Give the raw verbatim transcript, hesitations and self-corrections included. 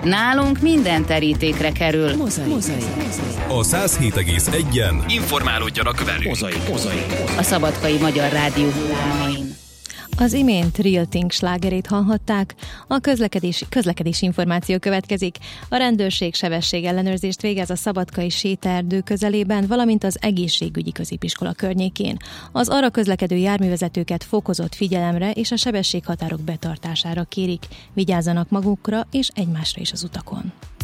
Nálunk minden terítékre kerül. Mozaik. Mozaik. A száz hét egész egyen informálódjanak velünk. Mozaik. Mozaik. A Szabadkai Magyar Rádió hullámain. Az imént Real Thing slágerét hallhatták, a közlekedési, közlekedési információ következik. A rendőrség sebességellenőrzést végez a szabadkai sétaerdő közelében, valamint az egészségügyi középiskola környékén. Az arra közlekedő járművezetőket fokozott figyelemre és a sebességhatárok betartására kérik. Vigyázzanak magukra és egymásra is az utakon.